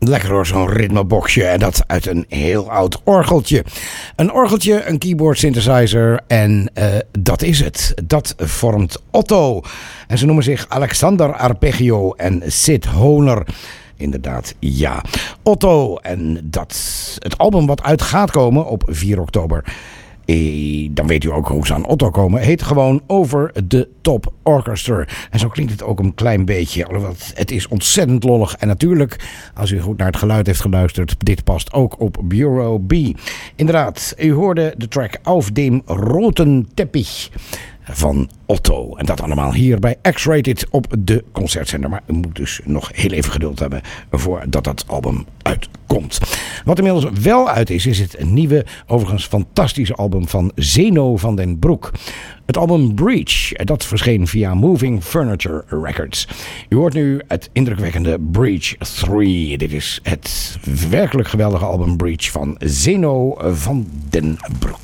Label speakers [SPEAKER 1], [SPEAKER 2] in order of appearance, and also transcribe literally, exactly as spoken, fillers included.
[SPEAKER 1] lekker hoor, zo'n ritmeboxje. En dat uit een heel oud orgeltje. Een orgeltje, een keyboard synthesizer. En uh, dat is het. Dat vormt Otto. En ze noemen zich Alexander Arpeggio en Sid Honer. Inderdaad, ja. Otto. En dat het album wat uit gaat komen op vier oktober... Dan weet u ook hoe ze aan Otto komen. Heet gewoon Over the Top Orchestra. En zo klinkt het ook een klein beetje. Het is ontzettend lollig. En natuurlijk, als u goed naar het geluid heeft geluisterd, dit past ook op Bureau B. Inderdaad, u hoorde de track Auf dem roten Teppich van Otto. En dat allemaal hier bij X-Rated op de concertzender. Maar u moet dus nog heel even geduld hebben voordat dat album uitkomt. Wat inmiddels wel uit is, is het nieuwe, overigens fantastische album van Zeno van den Broek. Het album Breach, dat verscheen via Moving Furniture Records. U hoort nu het indrukwekkende Breach drie. Dit is het werkelijk geweldige album Breach van Zeno van den Broek.